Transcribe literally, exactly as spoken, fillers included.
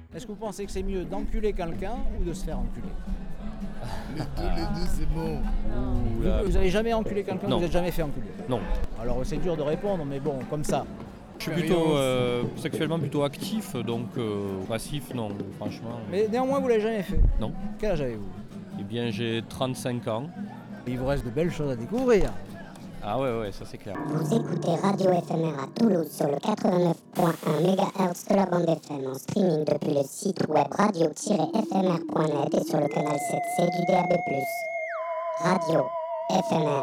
Est-ce que vous pensez que c'est mieux d'enculer quelqu'un ou de se faire enculer? Les deux, les deux, c'est bon. Ouh Vous, là. vous avez jamais enculé quelqu'un? Non. Vous n'êtes jamais fait enculer? Non. Alors c'est dur de répondre, mais bon, comme ça. Je suis plutôt euh, sexuellement plutôt actif, donc euh, passif, non, franchement. Mais néanmoins, vous l'avez jamais fait? Non. Quel âge avez-vous? Eh bien, j'ai trente-cinq ans. Il vous reste de belles choses à découvrir. Ah ouais, ouais, ça c'est clair. Vous écoutez Radio F M R à Toulouse sur le quatre-vingt-neuf point un mégahertz de la bande F M en streaming depuis le site web radio tiret f m r point net et sur le canal sept C du D A B plus. Radio F M R.